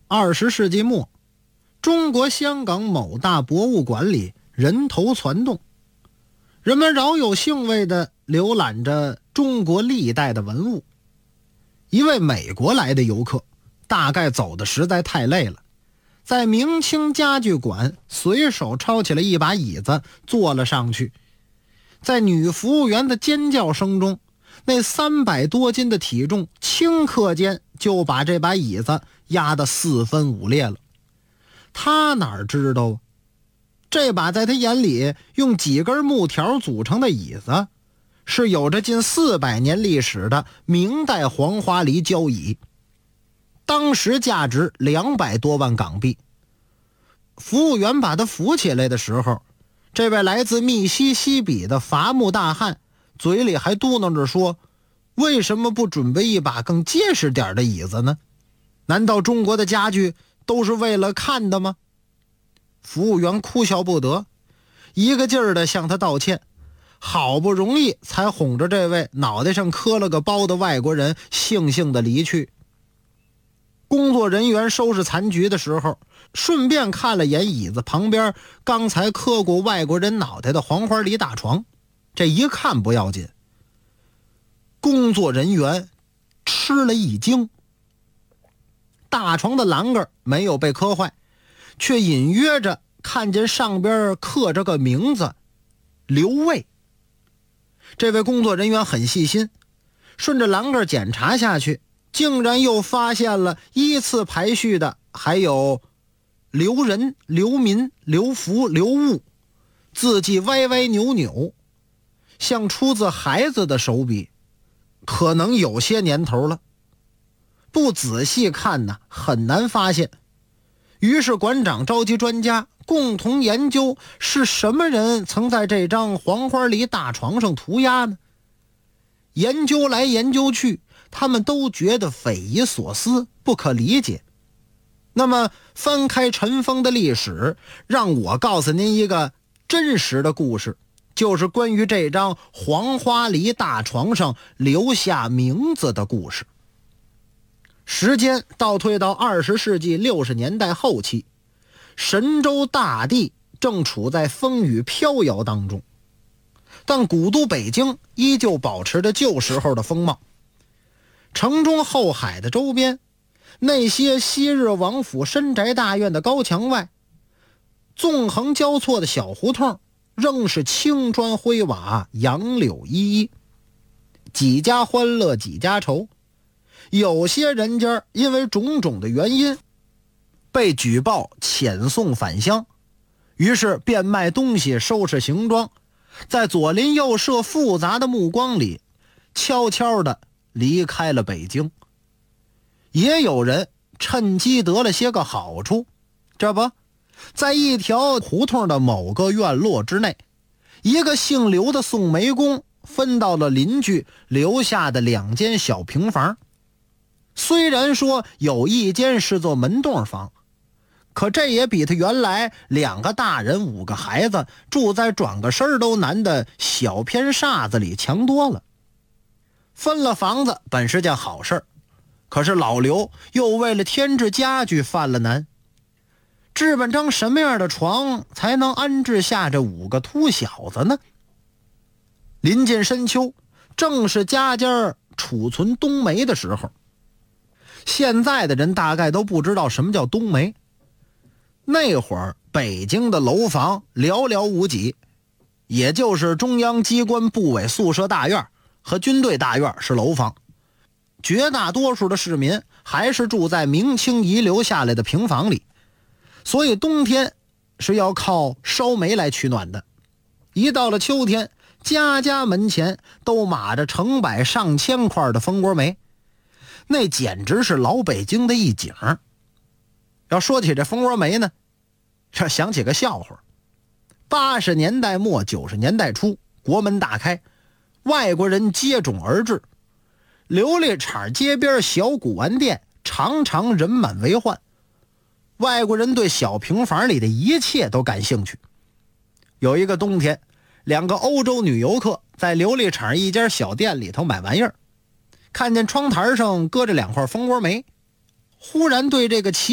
20世纪末，中国香港某大博物馆里人头攒动，人们饶有兴味地浏览着中国历代的文物。一位美国来的游客大概走得实在太累了，在明清家具馆随手抄起了一把椅子坐了上去。在女服务员的尖叫声中，那300多斤的体重顷刻间就把这把椅子压得4分5裂了。他哪知道啊，这把在他眼里用几根木条组成的椅子是有着近400年历史的明代黄花梨交椅，当时价值200多万港币。服务员把他扶起来的时候，这位来自密西西比的伐木大汉嘴里还嘟囔着说，为什么不准备一把更结实点的椅子呢？难道中国的家具都是为了看的吗？服务员哭笑不得，一个劲儿地向他道歉，好不容易才哄着这位脑袋上磕了个包的外国人悻悻地离去。工作人员收拾残局的时候，顺便看了眼椅子旁边刚才磕过外国人脑袋的黄花梨大床，这一看不要紧，工作人员吃了一惊。大床的栏杆没有被磕坏，却隐约着看见上边刻着个名字，刘卫。这位工作人员很细心，顺着栏杆检查下去，竟然又发现了依次排序的还有刘仁、刘民、刘福、刘悟，字迹歪歪扭扭，像出自孩子的手笔，可能有些年头了，不仔细看呢，很难发现。于是馆长召集专家共同研究是什么人曾在这张黄花梨大床上涂鸦呢？研究来研究去，他们都觉得匪夷所思，不可理解。那么翻开尘封的历史，让我告诉您一个真实的故事，就是关于这张黄花梨大床上留下名字的故事。时间倒退到20世纪60年代后期，神州大地正处在风雨飘摇当中，但古都北京依旧保持着旧时候的风貌。城中后海的周边，那些昔日王府深宅大院的高墙外，纵横交错的小胡同仍是青砖灰瓦，杨柳依依，几家欢乐几家愁。有些人家因为种种的原因被举报遣送返乡，于是变卖东西，收拾行装，在左邻右舍复杂的目光里悄悄地离开了北京。也有人趁机得了些个好处，这不，在一条胡同的某个院落之内，一个姓刘的宋煤工分到了邻居留下的2间小平房。虽然说有一间是做门洞房，可这也比他原来2个大人5个孩子住在转个身都难的小偏煞子里强多了。分了房子本是件好事，可是老刘又为了添置家具犯了难。置办张什么样的床才能安置下这5个秃小子呢？临近深秋，正是家家储存冬梅的时候。现在的人大概都不知道什么叫冬梅。那会儿北京的楼房寥寥无几，也就是中央机关部委宿舍大院和军队大院是楼房，绝大多数的市民还是住在明清遗留下来的平房里，所以冬天是要靠烧煤来取暖的。一到了秋天，家家门前都码着成百上千块的蜂窝煤，那简直是老北京的一景。要说起这蜂窝煤呢，这想起个笑话。80年代末90年代初，国门大开，外国人接踵而至，琉璃厂街边小古玩店常常人满为患。外国人对小平房里的一切都感兴趣。有一个冬天，2个欧洲女游客在琉璃厂一家小店里头买玩意儿，看见窗台上搁着2块蜂窝煤，忽然对这个奇